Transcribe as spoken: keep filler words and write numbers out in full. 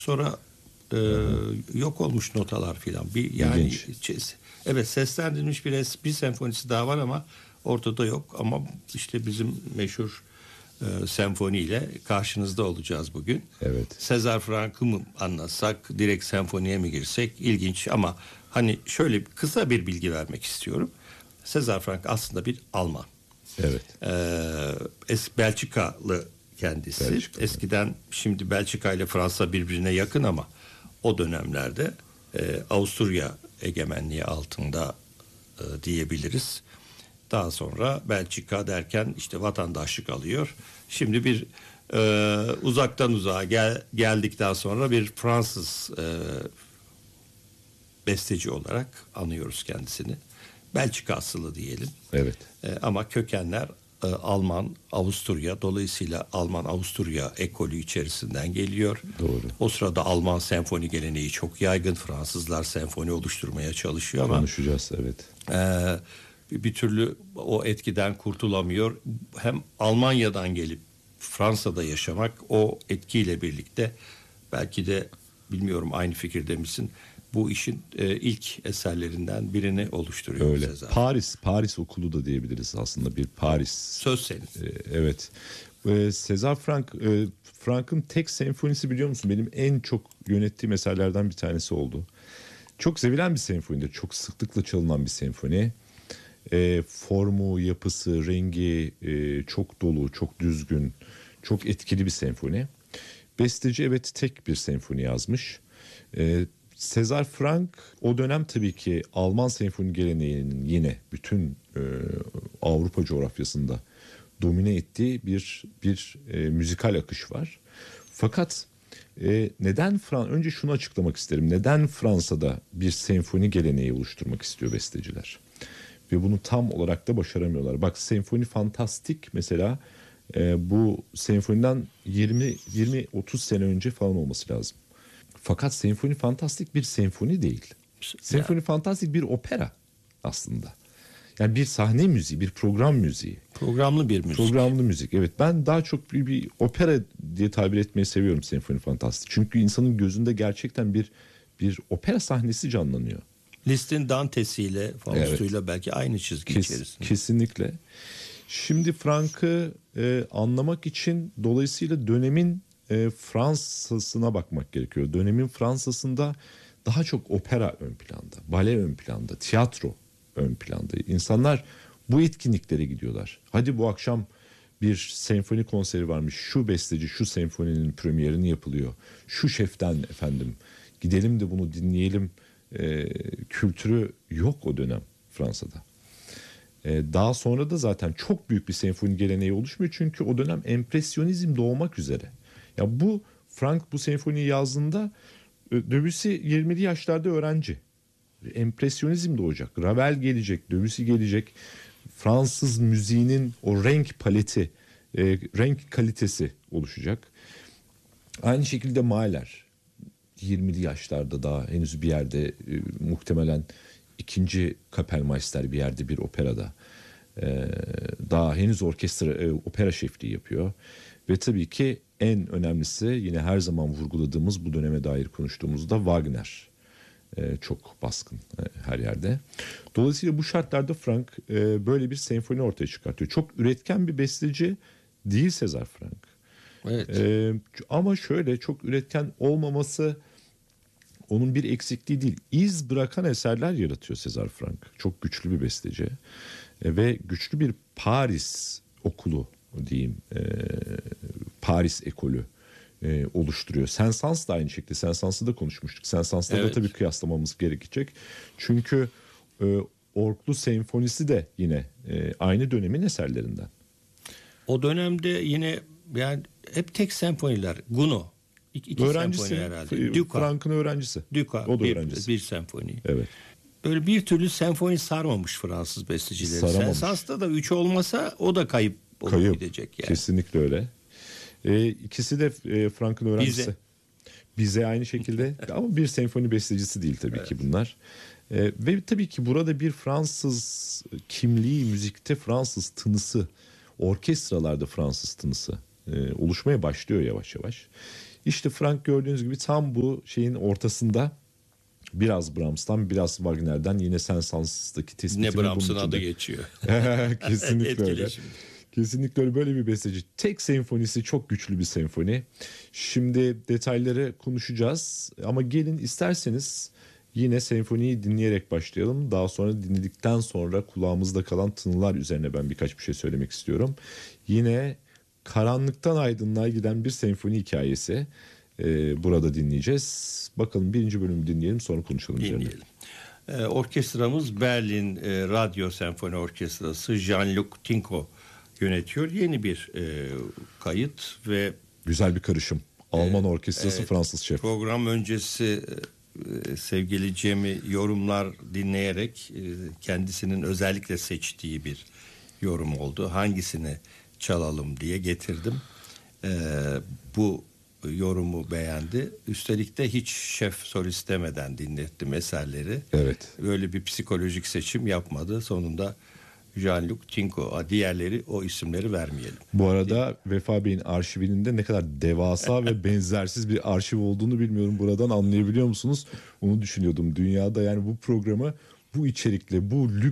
Sonra e, yok olmuş notalar filan. Bir yani İlginç. evet, seslendirilmiş bir es- bir senfonisi daha var ama ortada yok. Ama işte bizim meşhur e, senfoniyle karşınızda olacağız bugün. Evet. César Franck'ı mı anlatsak, direkt senfoniye mi girsek, ilginç ama hani şöyle kısa bir bilgi vermek istiyorum. César Franck aslında bir Alman. Evet. Ee, es Belçikalı kendisi. Belçikalı. Eskiden, şimdi Belçika ile Fransa birbirine yakın ama o dönemlerde e, Avusturya egemenliği altında e, diyebiliriz. Daha sonra Belçika derken işte vatandaşlık alıyor. Şimdi bir e, uzaktan uzağa gel, geldikten sonra bir Fransız e, besteci olarak anıyoruz kendisini. Belçika asıllı diyelim. Evet. E, ama kökenler e, Alman, Avusturya, dolayısıyla Alman-Avusturya ekolü içerisinden geliyor. Doğru. O sırada Alman senfoni geleneği çok yaygın. Fransızlar senfoni oluşturmaya çalışıyor ama Konuşacağız, evet. e, bir türlü o etkiden kurtulamıyor. Hem Almanya'dan gelip Fransa'da yaşamak o etkiyle birlikte, belki de bilmiyorum aynı fikirde misin, bu işin e, ilk eserlerinden birini oluşturuyor. Öyle. César. Paris, Paris okulu da diyebiliriz aslında, bir Paris. Söz senin. Ee, evet. Ee, César Franck, e, Franck'ın tek senfonisi, biliyor musun? Benim en çok yönettiğim eserlerden bir tanesi oldu. Çok sevilen bir senfonidir. Çok sıklıkla çalınan bir senfoni. E, formu, yapısı, rengi e, çok dolu, çok düzgün, çok etkili bir senfoni. Besteci evet tek bir senfoni yazmış. E, César Franck o dönem tabii ki Alman senfoni geleneğinin yine bütün e, Avrupa coğrafyasında domine ettiği bir bir e, müzikal akış var. Fakat e, neden Fran önce şunu açıklamak isterim. Neden Fransa'da bir senfoni geleneği oluşturmak istiyor besteciler? Ve bunu tam olarak da başaramıyorlar. Bak, senfoni fantastik mesela, e, bu senfoniden yirmi yirmi otuz sene önce falan olması lazım. Fakat senfoni fantastik bir senfoni değil. Senfoni ya. Fantastik bir opera aslında. Yani bir sahne müziği, bir program müziği. Programlı bir müzik. Programlı müzik, evet. Ben daha çok bir, bir opera diye tabir etmeyi seviyorum senfoni fantastik. Çünkü insanın gözünde gerçekten bir bir opera sahnesi canlanıyor. Liszt'in Dante'siyle, Faust'uyla evet. belki aynı çizgi Kes, içerisinde. Kesinlikle. Şimdi Franck'ı e, anlamak için dolayısıyla dönemin e, Fransa'sına bakmak gerekiyor. Dönemin Fransa'sında daha çok opera ön planda, bale ön planda, tiyatro ön planda. İnsanlar bu etkinliklere gidiyorlar. Hadi bu akşam bir senfoni konseri varmış. Şu besteci şu senfoninin premierini yapılıyor. Şu şeften efendim gidelim de bunu dinleyelim. E, kültürü yok o dönem Fransa'da. E, daha sonra da zaten çok büyük bir senfoni geleneği oluşmuyor. Çünkü o dönem empresyonizm doğmak üzere. Ya bu Franck bu senfoniyi yazdığında Debussy yirmili yaşlarda öğrenci. Empresyonizm doğacak. Ravel gelecek, Debussy gelecek. Fransız müziğinin o renk paleti, e, renk kalitesi oluşacak. Aynı şekilde Mahler yirmili yaşlarda daha henüz bir yerde e, muhtemelen ikinci Kapellmeister bir yerde bir operada e, daha henüz orkestra e, opera şefliği yapıyor. Ve tabii ki en önemlisi, yine her zaman vurguladığımız, bu döneme dair konuştuğumuzda Wagner e, çok baskın e, her yerde. Dolayısıyla bu şartlarda Franck e, böyle bir senfoni ortaya çıkartıyor. Çok üretken bir besteci değil César Franck. Evet. E, ama şöyle, çok üretken olmaması onun bir eksikliği değil. İz bırakan eserler yaratıyor César Franck. Çok güçlü bir besteci e, ve güçlü bir Paris okulu diyeyim, e, Paris ekolü e, oluşturuyor. Saint-Saëns da aynı şekilde. Saint-Saëns'ı da konuşmuştuk. Saint-Saëns'la evet. da tabii kıyaslamamız gerekecek. Çünkü e, Orklu Senfonisi de yine e, aynı dönemin eserlerinden. O dönemde yine yani hep tek senfoniler. Gounod. İki, iki öğrencisi, senfoni herhalde. Duka. Franck'ın öğrencisi. Duka, o da bir, öğrencisi. Bir senfoni. Evet. Böyle bir türlü senfoni sarmamış Fransız bestecileri. Saint-Saëns'ta da üç olmasa o da kayıp olup kayıp. gidecek yani. Kesinlikle öyle. E, ikisi de e, Franck'ın öğrencisi. Bize. Bize aynı şekilde ama bir senfoni bestecisi değil tabii evet. ki bunlar. E, ve tabii ki burada bir Fransız kimliği, müzikte Fransız tınısı, orkestralarda Fransız tınısı e, oluşmaya başlıyor yavaş yavaş. İşte Frank gördüğünüz gibi tam bu şeyin ortasında, biraz Brahms'tan biraz Wagner'den, yine Saint-Saëns'taki tespitimi Ne bunun Brahms'ın adı içinde. geçiyor. Kesinlikle öyle. Etkileşim. Kesinlikle öyle, böyle bir besteci. Tek senfonisi çok güçlü bir senfoni. Şimdi detayları konuşacağız ama gelin isterseniz yine senfoniyi dinleyerek başlayalım. Daha sonra dinledikten sonra kulağımızda kalan tınılar üzerine ben birkaç bir şey söylemek istiyorum. Yine karanlıktan aydınlığa giden bir senfoni hikayesi e, burada dinleyeceğiz. Bakalım, birinci bölümü dinleyelim, sonra konuşalım üzerine. Dinleyelim. Ee, orkestramız Berlin e, Radyo Senfoni Orkestrası, Jean-Luc Tinko yönetiyor. Yeni bir e, kayıt ve Güzel bir karışım. Alman orkestrası, evet, Fransız şef. program öncesi e, sevgili Cem'i yorumlar dinleyerek e, kendisinin özellikle seçtiği bir yorum oldu. Hangisini çalalım diye getirdim. E, bu yorumu beğendi. Üstelik de hiç şef solist demeden dinlettim eserleri. Evet. Böyle bir psikolojik seçim yapmadı. Sonunda Jean-Luc Tinko, diğerleri o isimleri vermeyelim. Bu arada Vefa Bey'in arşivinin de ne kadar devasa ve benzersiz bir arşiv olduğunu bilmiyorum. Buradan anlayabiliyor musunuz? Onu düşünüyordum. Dünyada yani bu programı bu içerikle, bu lüks